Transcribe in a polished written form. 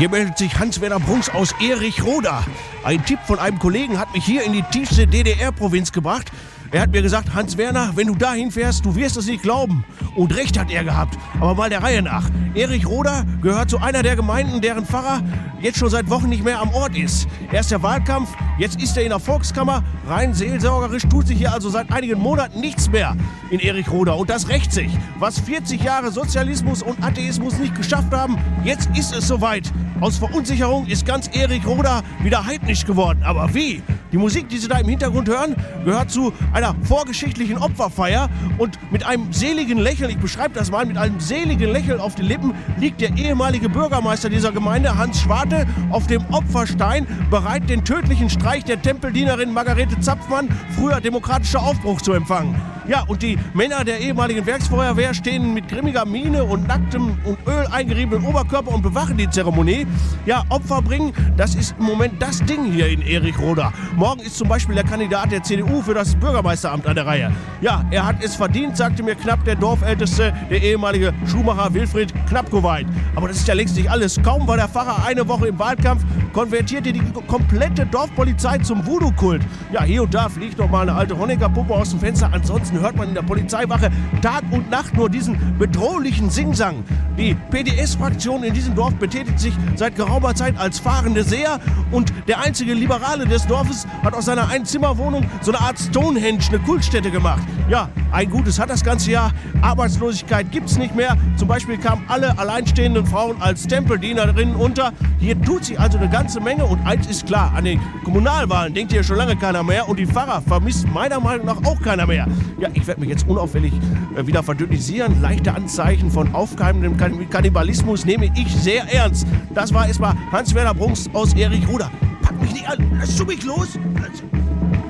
Hier meldet sich Hans-Werner Brunks aus Erichroda. Ein Tipp von einem Kollegen hat mich hier in die tiefste DDR-Provinz gebracht. Er hat mir gesagt, Hans-Werner, wenn du dahin fährst, du wirst es nicht glauben. Und recht hat er gehabt. Aber mal der Reihe nach. Erichroda gehört zu einer der Gemeinden, deren Pfarrer jetzt schon seit Wochen nicht mehr am Ort ist. Erst der Wahlkampf, jetzt ist er in der Volkskammer. Rein seelsorgerisch tut sich hier also seit einigen Monaten nichts mehr in Erichroda. Und das rächt sich. Was 40 Jahre Sozialismus und Atheismus nicht geschafft haben, jetzt ist es soweit. Aus Verunsicherung ist ganz Erichroda wieder heidnisch geworden. Aber wie? Die Musik, die Sie da im Hintergrund hören, gehört zu einer vorgeschichtlichen Opferfeier. Und mit einem seligen Lächeln, ich beschreibe das mal, mit einem seligen Lächeln auf den Lippen liegt der ehemalige Bürgermeister dieser Gemeinde, Hans Schwarte, auf dem Opferstein, bereit, den tödlichen Streich der Tempeldienerin Margarete Zapfmann, früher demokratischer Aufbruch, zu empfangen. Ja, und die Männer der ehemaligen Werksfeuerwehr stehen mit grimmiger Miene und nacktem und Öl eingeriebenen Oberkörper und bewachen die Zeremonie. Ja, Opfer bringen, das ist im Moment das Ding hier in Erichroda. Morgen ist zum Beispiel der Kandidat der CDU für das Bürgermeisteramt an der Reihe. Ja, er hat es verdient, sagte mir knapp der Dorfälteste, der ehemalige Schuhmacher Wilfried Knappkoweit. Aber das ist ja längst nicht alles. Kaum war der Pfarrer eine Woche im Wahlkampf, konvertierte die komplette Dorfpolizei zum Voodoo-Kult. Ja, hier und da fliegt noch mal eine alte Honecker-Puppe aus dem Fenster. Ansonsten hört man in der Polizeiwache Tag und Nacht nur diesen bedrohlichen Singsang. Die PDS-Fraktion in diesem Dorf betätigt sich seit geraumer Zeit als fahrende Seher und der einzige Liberale des Dorfes hat aus seiner Einzimmerwohnung so eine Art Stonehenge, eine Kultstätte gemacht. Ja, ein Gutes hat das ganze Jahr. Arbeitslosigkeit gibt's nicht mehr. Zum Beispiel kamen alle alleinstehenden Frauen als Tempeldienerinnen unter. Hier tut sich also eine ganze Menge und eins ist klar, an den Kommunalwahlen denkt hier schon lange keiner mehr und die Pfarrer vermisst meiner Meinung nach auch keiner mehr. Ja, ich werde mich jetzt unauffällig wieder verdünnisieren. Leichte Anzeichen von aufkeimendem Kannibalismus nehme ich sehr ernst. Das war erstmal Hans-Werner Brunks aus Erichroda. Pack mich nicht an, lass du mich los.